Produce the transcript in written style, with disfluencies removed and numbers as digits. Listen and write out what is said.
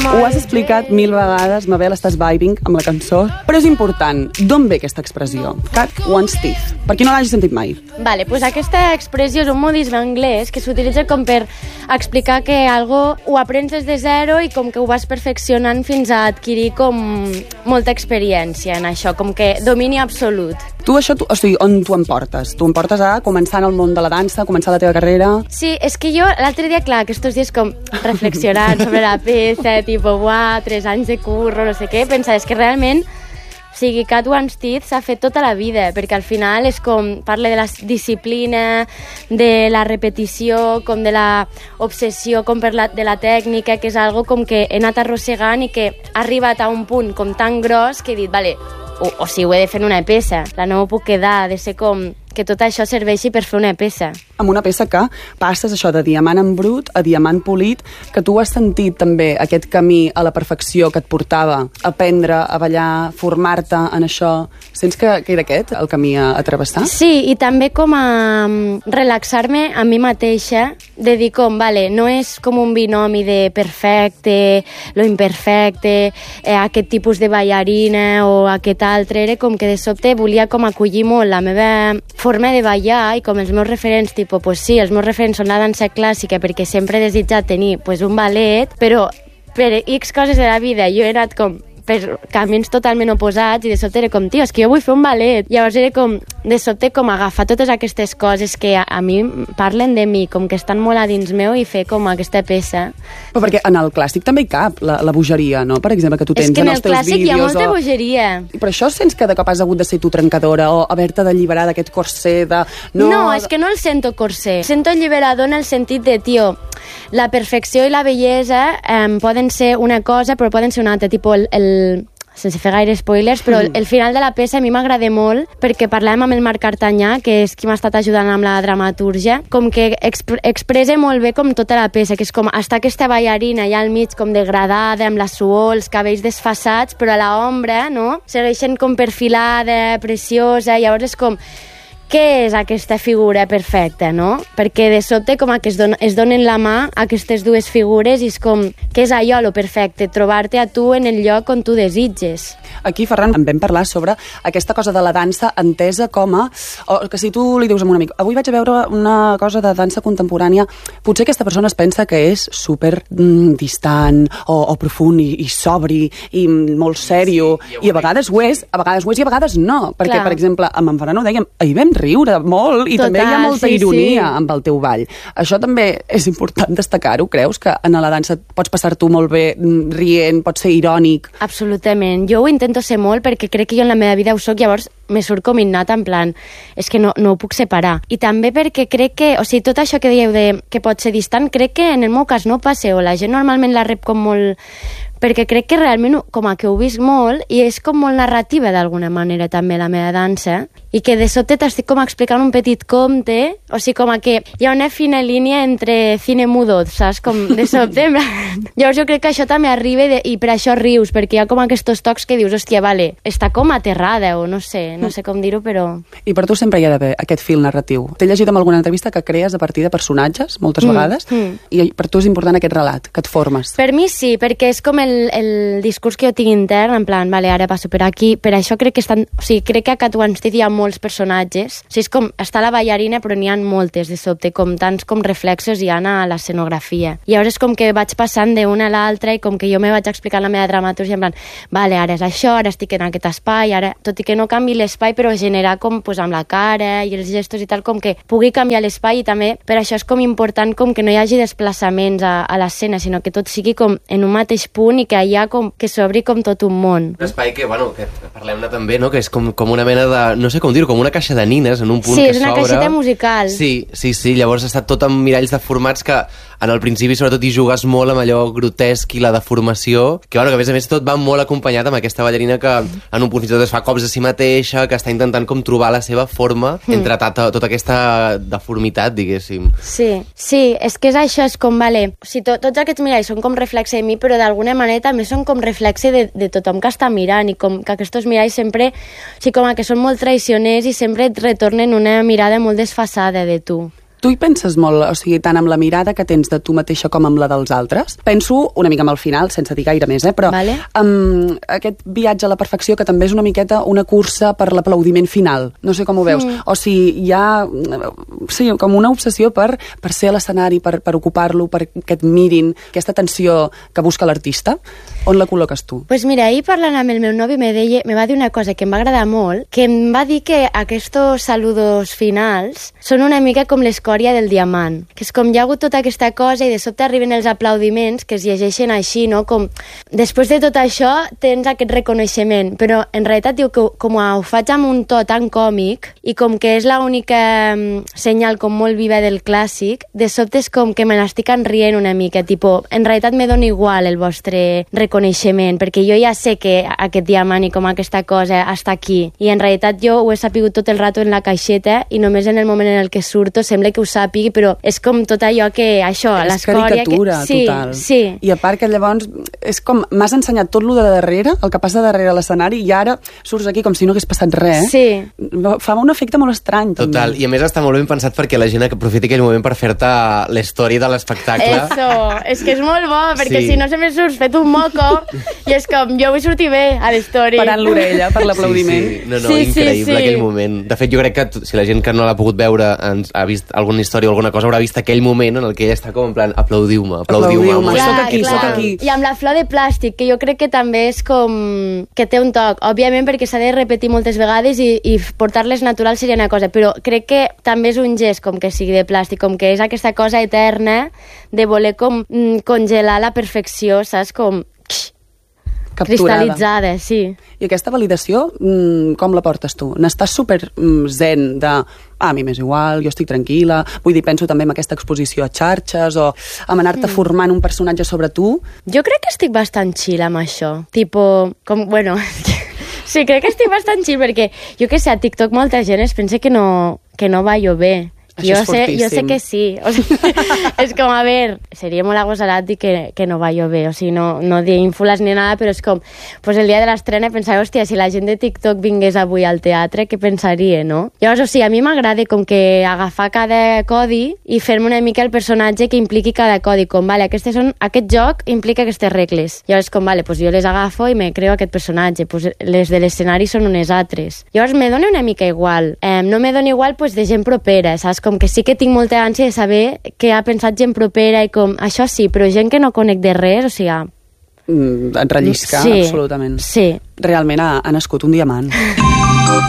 Ho has explicat 1000 vegades, Mabel, estàs vibing amb la cançó, però és important, d'on ve aquesta expressió? Cat one's teeth, per qui no l'hagi sentit mai. Vale, pues aquesta expressió és un modisme anglès que s'utilitza com per explicar que algo ho aprens des de zero i com que ho vas perfeccionant fins a adquirir com molta experiència en això, com que domini absolut. Tu això, o sigui, on t'ho emportes? Tu em portes a començar en el món de la dansa, començar la teva carrera? Sí, és que jo l'altre dia, clar, aquests dies com reflexionant sobre la peça, tipo, buah, 3 anys de curro, no sé què, pensar, és que realment, o sigui, Cat One's Teeth s'ha fet tota la vida, perquè al final és com, parla de la disciplina, de la repetició, com de la obsessió com de la tècnica, que és algo com que he anat arrossegant i que ha arribat a un punt com tan gros que he dit, vale, o sigui, ho he de fer en una peça, no m'ho puc quedar, ha de ser com que tot això serveixi per fer una peça. Amb una peça que passes això de diamant en brut a diamant polit, que tu has sentit també aquest camí a la perfecció que et portava a aprendre, a ballar, formar-te en això. Sents que era aquest el camí a travessar? Sí, i també com a relaxar-me a mi mateixa, de dir com, vale, no és com un binomi de perfecte, lo imperfecte, aquest tipus de ballarina o aquest altre, era com que de sobte volia com acollir molt la meva forma de ballar i com els meus referents, tipo, pues sí, els meus referents són la dansa clàssica perquè sempre he desitjat tenir pues, un ballet, però per X coses de la vida jo he anat com per camins totalment oposats i de sobte era com, tio, és que jo vull fer un ballet. Llavors era com, de sobte, com agafar totes aquestes coses que a mi parlen de mi, com que estan molt a dins meu i fer com aquesta peça. Però perquè en el clàssic també hi cap la bogeria, no? Per exemple, que tu tens en els teus vídeos. És que en el clàssic hi ha molta bogeria. Per això sents que de cop has hagut de ser tu trencadora o haver-te d'alliberar d'aquest corser de... No, és que no el sento corser. Sento alliberador en el sentit de, tio, la perfecció i la bellesa poden ser una cosa, però poden ser una altra, tipus sense fer gaire spoilers, però el final de la peça a mi m'agrada molt perquè parlàvem amb el Marc Artanyà, que és qui m'ha estat ajudant amb la dramatúrgia, com que expressa molt bé com tota la peça, que és com està aquesta ballarina allà al mig com degradada, amb la suor, els cabells desfasats, però a l'ombra, no? Segueixen com perfilada, preciosa, llavors és com... Què és aquesta figura perfecta, no? Perquè de sobte com que es donen la mà aquestes dues figures i és com, què és allò, lo perfecte? Trobar-te a tu en el lloc on tu desitges. Aquí, Ferran, en vam parlar sobre aquesta cosa de la dansa entesa com a... O que si tu li dius a un amic, avui vaig a veure una cosa de dansa contemporània, potser aquesta persona es pensa que és super distant o profund i sobri i molt sèrio, sí, i a vegades ho és, i a vegades no. Perquè, per exemple, amb en Ferran ho dèiem, ahir vam riure molt i també hi ha molta ironia amb el teu ball. Això també és important destacar-ho, creus? Que en la dansa pots passar-t'ho molt bé rient, pots ser irònic? Absolutament. Jo ho intento ser molt perquè crec que jo en la meva vida ho soc, llavors me surt com innat en plan, és que no ho puc separar. I també perquè crec que, o sigui, tot això que dieu de que pot ser distant, crec que en el meu cas no passa, o la gent normalment la rep com molt... perquè crec que realment com que ho visc molt i és com molt narrativa d'alguna manera també la meva dansa i que de sobte t'estic com explicant un petit conte, o sigui com que hi ha una fina línia entre cine mudo, saps? Com de sobte llavors jo crec que això també arriba i per això rius, perquè hi ha com aquests tocs que dius, hòstia, vale, està com aterrada o no sé com dir-ho, però... I per tu sempre hi ha d'haver aquest fil narratiu. T'he llegit en alguna entrevista que crees a partir de personatges moltes vegades i per tu és important aquest relat, que et formes. Per mi sí, perquè és com el discurs que jo tinc intern, en plan, vale, ara passo per aquí, per això crec que crec que a Cat One's Teeth hi ha molts personatges, o sigui, és com, està la ballarina però n'hi ha moltes de sobte, com tants com reflexos hi ha a l'escenografia. Llavors és com que vaig passant d'una a l'altra i com que jo me vaig explicant la meva dramatúrgia en plan, vale, ara és això, ara estic en aquest espai, ara, tot i que no canvi l'espai, però generar com, pues, amb la cara i els gestos i tal, com que pugui canviar l'espai i també per això és com important com que no hi hagi desplaçaments a l'escena, sinó que tot sigui com en un mateix punt i que hi ha com que s'obri com tot un món. Un espai que, bueno, que parlem-ne també, no? Que és com una mena de, no sé com dir-ho, com una caixa de nines en un punt que s'obre. Sí, és una caixeta musical. Sí, llavors està tot amb miralls deformats que en el principi sobretot hi jugues molt amb allò grotesc i la deformació, que bueno, que a més tot va molt acompanyat amb aquesta ballarina que en un punt fins i tot es fa cops a si mateixa, que està intentant com trobar la seva forma entre tota aquesta deformitat, diguéssim. Sí, és que és això, és com, vale, o sigui, tots aquests miralls són com reflexe de mi, però d'alguna manera també són com reflexe de tothom que està mirant i com que aquests miralls sempre, o sigui, com que són molt traicioners i sempre et retornen una mirada molt desfasada de tu. Tu hi penses molt, o sigui, tant amb la mirada que tens de tu mateixa com amb la dels altres? Penso una mica amb el final, sense dir gaire més, però amb aquest viatge a la perfecció que també és una miqueta una cursa per l'aplaudiment final. No sé com ho veus. O sigui, hi ha com una obsessió per ser a l'escenari, per ocupar-lo, perquè et mirin, aquesta tensió que busca l'artista. On la col·loques tu? Pues mira, ahir parlant amb el meu nòvio me va dir una cosa que em va agradar molt, que em va dir que aquests saludos finals són una mica com l'escòria del diamant, que és com hi ha hagut tota aquesta cosa i de sobte arriben els aplaudiments que es llegeixen així, no? Com després de tot això tens aquest reconeixement, però en realitat diu que com ho faig amb un to tan còmic i com que és l'única senyal com molt viva del clàssic, de sobte és com que me n'estic enrient una mica, tipo, en realitat me dona igual el vostre reconeixement, perquè jo ja sé que aquest diamant i com aquesta cosa està aquí, i en realitat jo ho he sapigut tot el rato en la caixeta i només en el moment en el que surto sembla que ho sàpigui, però és com tot allò que això, l'escòria... És caricatura, total. Sí. I a part que llavors és com, m'has ensenyat tot lo de darrere, el que passa darrere l'escenari, i ara surts aquí com si no hagués passat res. Sí. Fa un efecte molt estrany, també. Total, i a més està molt ben pensat perquè la gent aprofiti aquell moment per fer-te la història de l'espectacle. Eso, és que és molt bo, perquè si no sempre surts fet un moco i és com, jo vull sortir bé a l'història. Parant l'orella per l'aplaudiment. Sí. No, increïble aquell moment. De fet, jo crec que si la gent que no l'ha pogut veure ha vist alguna història o alguna cosa, haurà vist aquell moment en el que ella està com en plan, aplaudiu-me. Soc aquí. I amb la flor de plàstic, que jo crec que també és com que té un toc, òbviament perquè s'ha de repetir moltes vegades i portar-les naturals seria una cosa, però crec que també és un gest com que sigui de plàstic, com que és aquesta cosa eterna de voler com congelar la perfecció, saps? Com capturada. Cristal·litzada, sí. I aquesta validació, com la portes tu? N'estàs super zen de a mi m'és igual, jo estic tranquil·la, vull dir, penso també en aquesta exposició a xarxes o en anar-te formant un personatge sobre tu? Jo crec que estic bastant chill amb això. Tipo, com, bueno... Sí, crec que estic bastant chill perquè, jo que sé, a TikTok molta gent es pensa que no va bé. Jo sé que sí. O sigui, és com, a ver, seria molt agosarat dir que no va bé. O sigui, no dir ínfules ni nada, però és com, pues el dia de l'estrena pensava, hòstia, si la gent de TikTok vingués avui al teatre, què pensaria, no? Llavors, o sigui, a mi m'agrada com que agafar cada codi i fer-me una mica el personatge que impliqui cada codi. Com, vale, aquest joc implica aquestes regles. Llavors, com, vale, pues jo les agafo i me creo aquest personatge. Pues les de l'escenari són unes altres. Llavors, me dona una mica igual. No me dona igual, pues, de gent propera, saps? Com que sí que tinc molta ànsia de saber què ha pensat gent propera i com, això sí, però gent que no conec de res, o sigui... Et rellisca, absolutament. Sí. Realment ha nascut un diamant.